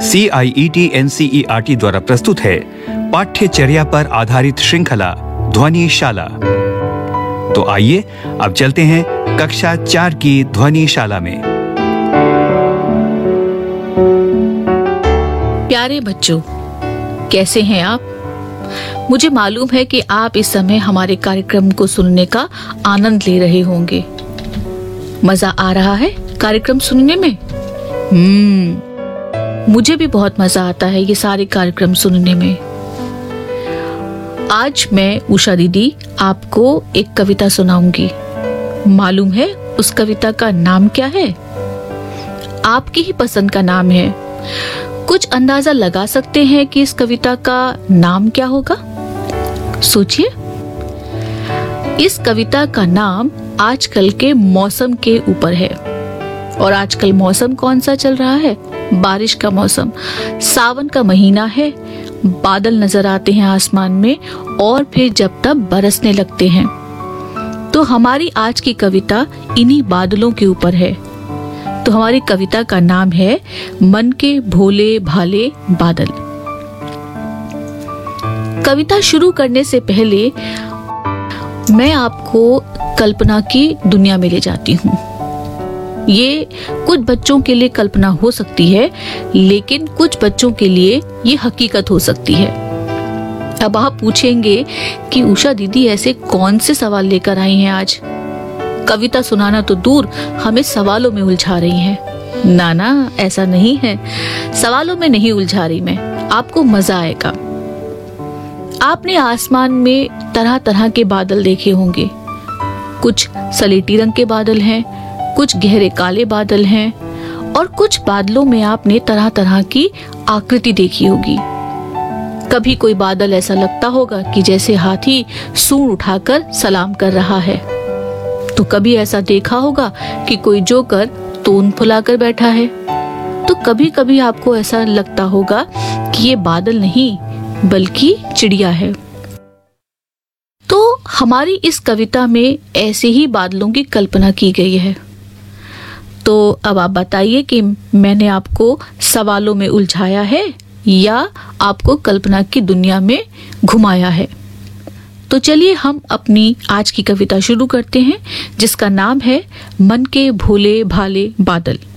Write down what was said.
CIET NCERT द्वारा प्रस्तुत है पाठ्यचर्या पर आधारित श्रृंखला ध्वनिशाला। तो आइए अब चलते हैं कक्षा 4 की ध्वनिशाला में। प्यारे बच्चों, कैसे हैं आप? मुझे मालूम है कि आप इस समय हमारे कार्यक्रम को सुनने का आनंद ले रहे होंगे। मजा आ रहा है कार्यक्रम सुनने में? मुझे भी बहुत मजा आता है ये सारे कार्यक्रम सुनने में। आज मैं उषा दीदी आपको एक कविता सुनाऊंगी। मालूम है उस कविता का नाम क्या है? आपकी ही पसंद का नाम है। कुछ अंदाजा लगा सकते हैं कि इस कविता का नाम क्या होगा? सोचिए। इस कविता का नाम आजकल के मौसम के ऊपर है। और आजकल मौसम कौन सा चल रहा है? बारिश का मौसम। सावन का महीना है, बादल नजर आते हैं आसमान में और फिर जब तब बरसने लगते हैं। तो हमारी आज की कविता इन्हीं बादलों के ऊपर है। तो हमारी कविता का नाम है मन के भोले भाले बादल। कविता शुरू करने से पहले मैं आपको कल्पना की दुनिया में ले जाती हूँ। ये कुछ बच्चों के लिए कल्पना हो सकती है, लेकिन कुछ बच्चों के लिए ये हकीकत हो सकती है। अब आप पूछेंगे कि उषा दीदी ऐसे कौन से सवाल लेकर आई हैं आज? कविता सुनाना तो दूर, हमें सवालों में उलझा रही हैं। ना, ऐसा नहीं है। सवालों में नहीं उलझा रही मैं, आपको मजा आएगा। आपने आसमान में तरह तरह के बादल देखे होंगे। कुछ सलेटी रंग के बादल हैं, कुछ गहरे काले बादल हैं और कुछ बादलों में आपने तरह तरह की आकृति देखी होगी। कभी कोई बादल ऐसा लगता होगा कि जैसे हाथी सूंड उठाकर सलाम कर रहा है, तो कभी ऐसा देखा होगा कि कोई जोकर तोन फुलाकर बैठा है। तो कभी कभी आपको ऐसा लगता होगा कि ये बादल नहीं बल्कि चिड़िया है। तो हमारी इस कविता में ऐसे ही बादलों की कल्पना की गई है। तो अब आप बताइए कि मैंने आपको सवालों में उलझाया है या आपको कल्पना की दुनिया में घुमाया है। तो चलिए हम अपनी आज की कविता शुरू करते हैं, जिसका नाम है मन के भोले भाले बादल।